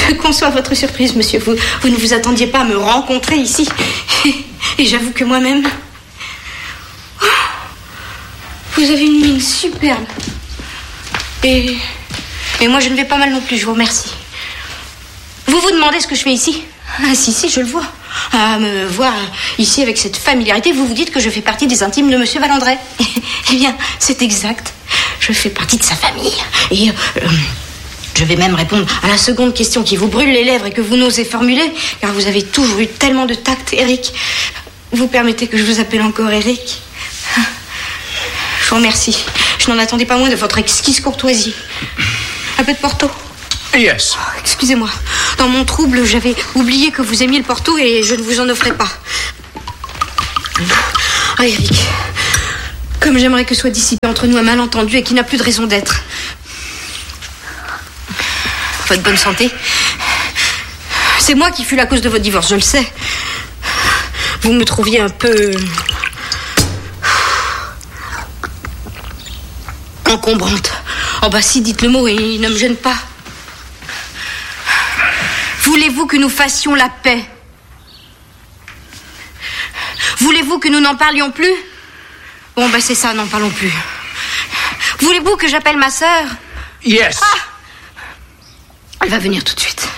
Je conçois votre surprise, monsieur. Vous ne vous attendiez pas à me rencontrer ici. Et j'avoue que moi-même... Oh, vous avez une mine superbe. Et moi, je ne vais pas mal non plus, je vous remercie. Vous vous demandez ce que je fais ici? Ah, si, je le vois. À me voir ici avec cette familiarité, vous vous dites que je fais partie des intimes de monsieur Valandrey. Eh bien, c'est exact. Je fais partie de sa famille. Et je vais même répondre à la seconde question qui vous brûle les lèvres et que vous n'osez formuler, car vous avez toujours eu tellement de tact, Eric. Vous permettez que je vous appelle encore Eric? Je vous remercie. Je n'en attendais pas moins de votre exquise courtoisie. Un peu de Porto? Yes. Oh, excusez-moi. Dans mon trouble, j'avais oublié que vous aimiez le Porto et je ne vous en offrais pas. Ah, Eric, comme j'aimerais que soit dissipé entre nous un malentendu et qui n'a plus de raison d'être. Votre bonne santé. C'est moi qui fus la cause de votre divorce, je le sais. Vous me trouviez un peu... encombrante. Oh bah si, dites le mot et il ne me gêne pas. Voulez-vous que nous fassions la paix? Voulez-vous que nous n'en parlions plus? Bon, ben c'est ça, n'en parlons plus. Voulez-vous que j'appelle ma sœur? Yes. Ah! Elle va venir tout de suite.